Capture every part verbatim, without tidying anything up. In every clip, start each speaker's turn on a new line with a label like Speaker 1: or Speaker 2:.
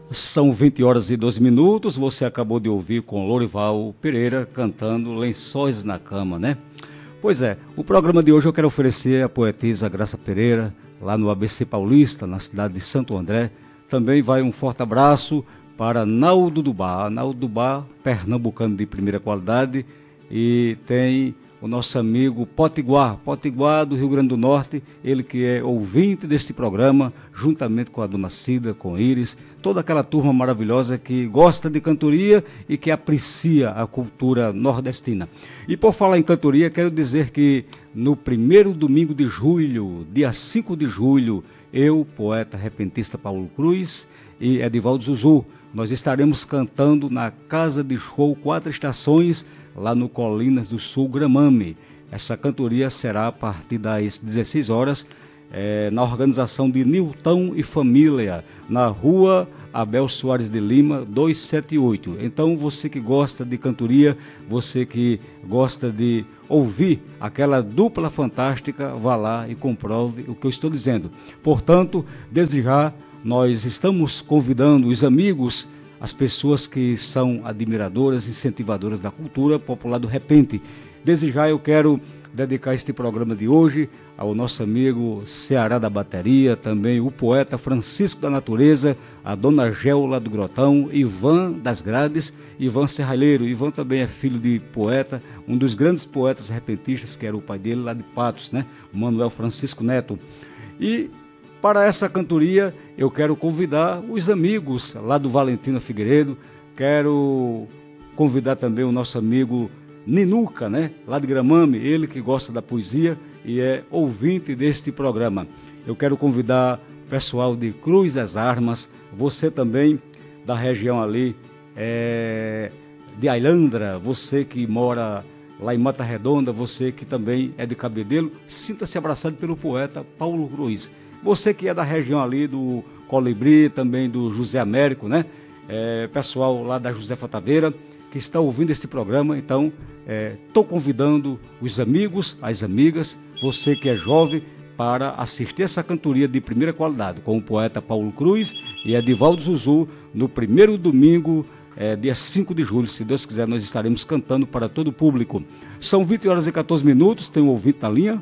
Speaker 1: São vinte horas e doze minutos, você acabou de ouvir com Lorival Pereira cantando Lençóis na Cama, né? Pois é, o programa de hoje eu quero oferecer a poetisa Graça Pereira, lá no A B C Paulista, na cidade de Santo André. Também vai um forte abraço para Naldo do Bar, Naldo do Bar, pernambucano de primeira qualidade, e tem o nosso amigo Potiguar, Potiguar do Rio Grande do Norte, ele que é ouvinte deste programa, juntamente com a dona Cida, com Iris, toda aquela turma maravilhosa que gosta de cantoria e que aprecia a cultura nordestina. E por falar em cantoria, quero dizer que no primeiro domingo de julho, dia cinco de julho, eu, poeta repentista Paulo Cruz e Edivaldo Zuzu, nós estaremos cantando na Casa de Show Quatro Estações, lá no Colinas do Sul, Gramame. Essa cantoria será a partir das dezesseis horas, é, na organização de Nilton e Família, na rua Abel Soares de Lima, duzentos e setenta e oito. Então, você que gosta de cantoria, você que gosta de ouvir aquela dupla fantástica, vá lá e comprove o que eu estou dizendo. Portanto, desde já, nós estamos convidando os amigos, as pessoas que são admiradoras, incentivadoras da cultura popular do repente. Desde já eu quero dedicar este programa de hoje ao nosso amigo Ceará da Bateria, também o poeta Francisco da Natureza, a dona Géula do Grotão, Ivan das Grades, Ivan Serralheiro. Ivan também é filho de poeta, um dos grandes poetas repentistas, que era o pai dele lá de Patos, né? O Manuel Francisco Neto. E para essa cantoria, eu quero convidar os amigos lá do Valentina Figueiredo, quero convidar também o nosso amigo Ninuca, né? Lá de Gramame, ele que gosta da poesia e é ouvinte deste programa. Eu quero convidar o pessoal de Cruz das Armas, você também da região ali, é, de Ailandra, você que mora lá em Mata Redonda, você que também é de Cabedelo, sinta-se abraçado pelo poeta Paulo Cruz. Você que é da região ali do Colibri, também do José Américo, né? É, pessoal lá da Josefa Taveira, que está ouvindo este programa, então estou é, convidando os amigos, as amigas, você que é jovem, para assistir essa cantoria de primeira qualidade, com o poeta Paulo Cruz e Edivaldo Zuzu, no primeiro domingo, é, dia cinco de julho. Se Deus quiser, nós estaremos cantando para todo o público. São vinte horas e catorze minutos, tem um ouvinte na linha.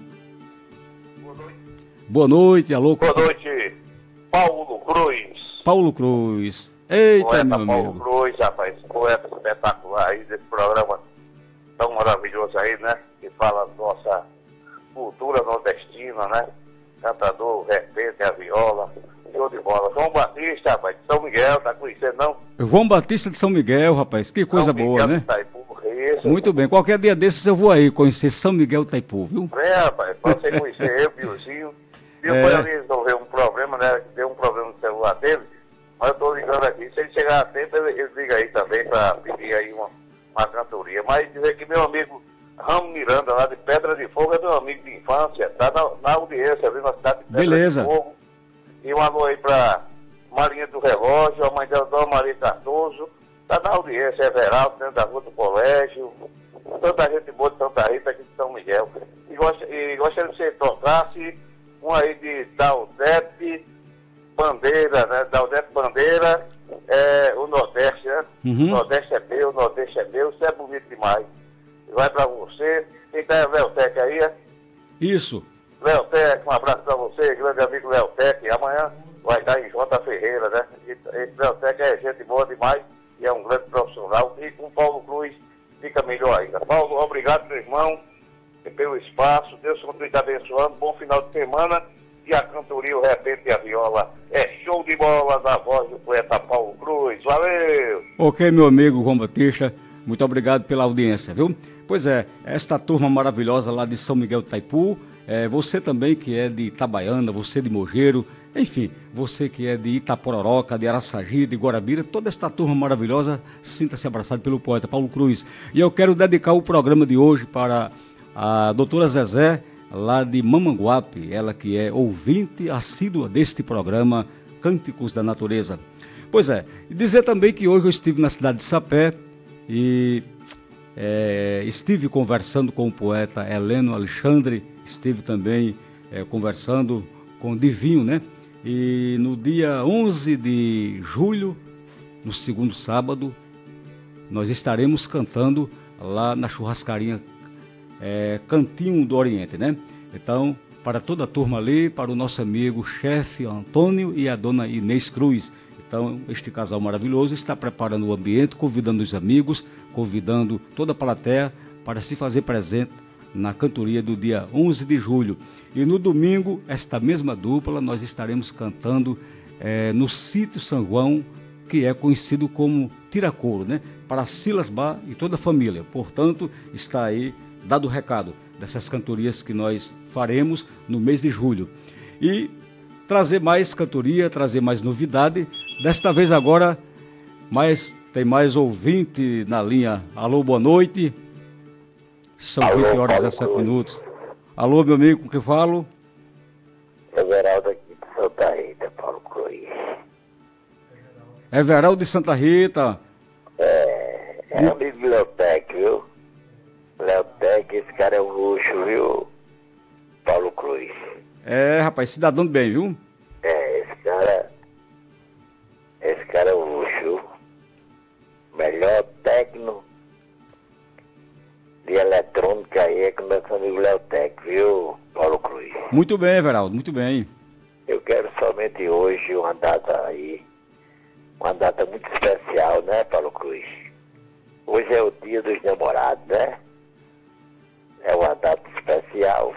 Speaker 1: Boa noite, alô.
Speaker 2: Boa noite, Paulo Cruz.
Speaker 1: Paulo Cruz. Eita,
Speaker 2: poeta
Speaker 1: meu
Speaker 2: Paulo
Speaker 1: amigo.
Speaker 2: Cruz, rapaz, poeta espetacular aí desse programa tão maravilhoso aí, né? Que fala da nossa cultura nordestina, né? Cantador, repente, a viola, show de bola. João Batista, rapaz, de São Miguel, tá conhecendo não?
Speaker 1: João Batista de São Miguel, rapaz, que coisa
Speaker 2: São
Speaker 1: boa,
Speaker 2: Miguel
Speaker 1: né?
Speaker 2: de Itaipu, isso.
Speaker 1: Muito bem, qualquer dia desses eu vou aí conhecer São Miguel de Itaipu, viu?
Speaker 2: É, rapaz, pra você conhecer eu, Piozinho. E
Speaker 1: É.
Speaker 2: depois ali resolveu um problema, né? Deu um problema no celular dele. Mas eu tô ligando aqui. Se ele chegar atento, ele, ele liga aí também para pedir aí uma, uma cantoria. Mas dizer que meu amigo Ramo Miranda, lá de Pedra de Fogo, é meu amigo de infância, tá na, na audiência ali na cidade de Pedra
Speaker 1: Beleza.
Speaker 2: de Fogo. E um alô aí para Marinha do Relógio, a mãe dela, Dona Maria Cardoso, tá na audiência, Everaldo, dentro da rua do colégio, tanta gente boa de Santa Rita aqui de São Miguel. E, gost, e gostaria que você tocasse um aí de Daudete Bandeira, né? Daudete Bandeira, é, o Nordeste, né?
Speaker 1: Uhum.
Speaker 2: O Nordeste é meu, o Nordeste é meu, isso é bonito demais. Vai pra você. Quem tá é o Leotec aí, é?
Speaker 1: Isso.
Speaker 2: Leotec, um abraço pra você, grande amigo Leotec. Amanhã vai estar em J. Ferreira, né? Esse Leotec é gente boa demais e é um grande profissional. E com Paulo Cruz fica melhor ainda. Paulo, obrigado, meu irmão, pelo espaço. Deus continue te abençoando. Bom final de semana. E a cantoria, o repente e a viola é show de bola na voz do poeta Paulo Cruz. Valeu!
Speaker 1: Ok, meu amigo João Batista, muito obrigado pela audiência, viu? Pois é, esta turma maravilhosa lá de São Miguel de Itaipu, é, você também que é de Itabaiana, você de Mogeiro, enfim, você que é de Itapororoca, de Araçagi, de Guarabira, toda esta turma maravilhosa, sinta-se abraçado pelo poeta Paulo Cruz. E eu quero dedicar o programa de hoje para a doutora Zezé, lá de Mamanguape, ela que é ouvinte assídua deste programa Cânticos da Natureza. Pois é, dizer também que hoje eu estive na cidade de Sapé e é, estive conversando com o poeta Heleno Alexandre, estive também é, conversando com o Divinho, né? E no dia onze de julho no segundo sábado, nós estaremos cantando lá na churrascaria é, Cantinho do Oriente, né? Então, para toda a turma ali, para o nosso amigo chefe Antônio e a dona Inês Cruz. Então, este casal maravilhoso está preparando o ambiente, convidando os amigos, convidando toda a plateia para se fazer presente na cantoria do dia onze de julho. E no domingo, esta mesma dupla, nós estaremos cantando é, no sítio São João, que é conhecido como Tiracouro, né? Para Silas Bar e toda a família. Portanto, está aí dado o recado dessas cantorias que nós faremos no mês de julho. E trazer mais cantoria, trazer mais novidade. Desta vez agora, mais, tem mais ouvinte na linha. Alô, boa noite. São
Speaker 3: Alô,
Speaker 1: vinte horas e
Speaker 3: Paulo
Speaker 1: dezessete
Speaker 3: Cruz.
Speaker 1: minutos. Alô, meu amigo, com quem falo?
Speaker 3: Everaldo aqui de Santa Rita, Paulo Cruz.
Speaker 1: Everaldo de Santa Rita.
Speaker 3: É, é amigo do Leotec, viu? Leotec, esse cara é um luxo, viu? Paulo Cruz.
Speaker 1: É, rapaz, cidadão de bem, viu?
Speaker 3: É, esse cara. Esse cara é um luxo. Melhor técnico de eletrônica aí é com nosso amigo Leotec, viu, Paulo Cruz?
Speaker 1: Muito bem, Everaldo, muito bem.
Speaker 3: Eu quero somente hoje uma data aí, uma data muito especial, né, Paulo Cruz? Hoje é o dia dos namorados, né? É uma data especial.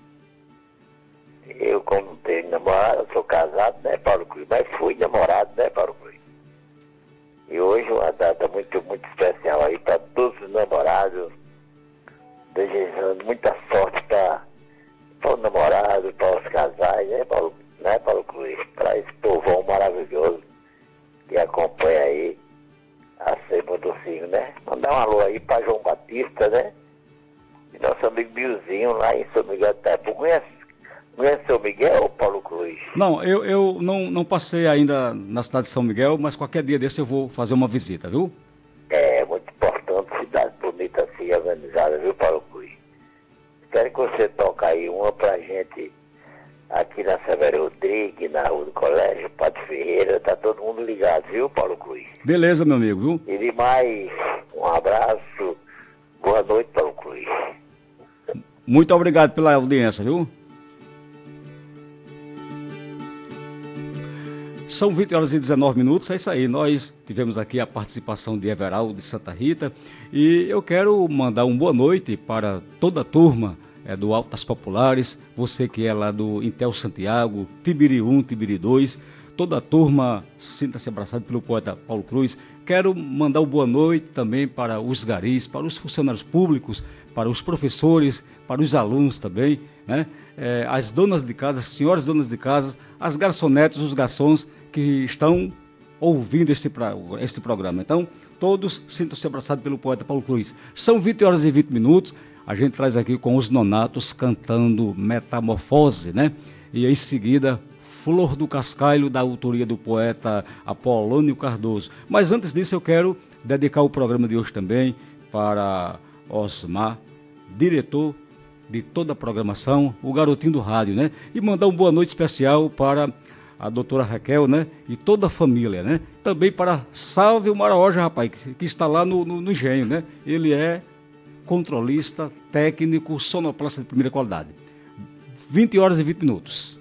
Speaker 3: Eu, como não tenho namorado, sou casado, né, Paulo Cruz? Mas fui namorado, né, Paulo Cruz? E hoje é uma data muito, muito especial aí para todos os namorados, desejando muita sorte para o namorado, para os casais, né, Paulo, né, Paulo Cruz? Para esse povão maravilhoso que acompanha aí a Sema do Cinho, né? Mandar um alô aí para João Batista, né? E nosso amigo Bilzinho lá em São Miguel do Taipu. Conhece, conhece São Miguel, Paulo Cruz?
Speaker 1: Não, eu, eu não, não passei ainda na cidade de São Miguel, mas qualquer dia desse eu vou fazer uma visita, viu?
Speaker 3: É muito importante, cidade bonita assim, organizada, viu, Paulo Cruz? Quero que você toque aí uma pra gente aqui na Severo Rodrigues, na rua do Colégio Padre Ferreira, tá todo mundo ligado, viu, Paulo Cruz?
Speaker 1: Beleza, meu amigo, viu?
Speaker 3: E demais, um abraço, boa noite, Paulo Cruz.
Speaker 1: Muito obrigado pela audiência, viu? São vinte horas e dezenove minutos, é isso aí. Nós tivemos aqui a participação de Everaldo de Santa Rita e eu quero mandar uma boa noite para toda a turma é, do Altas Populares, você que é lá do Intel Santiago, Tibiri um, Tibiri dois, toda a turma, sinta-se abraçado pelo poeta Paulo Cruz. Quero mandar uma boa noite também para os garis, para os funcionários públicos, para os professores, para os alunos também, né? É, as donas de casa, as senhoras donas de casa, as garçonetes, os garçons que estão ouvindo este, este programa. Então, todos sintam-se abraçados pelo poeta Paulo Cruz. São vinte horas e vinte minutos, a gente traz aqui com os nonatos cantando Metamorfose, né? E em seguida, Flor do Cascalho, da autoria do poeta Apolônio Cardoso. Mas antes disso, eu quero dedicar o programa de hoje também para Osmar, diretor de toda a programação, o garotinho do rádio, né? E mandar uma boa noite especial para a doutora Raquel, né? E toda a família, né? Também para Salve o Maraoja, rapaz, que, que está lá no, no, no engenho, né? Ele é controlista, técnico, sonoplasta de primeira qualidade. vinte horas e vinte minutos.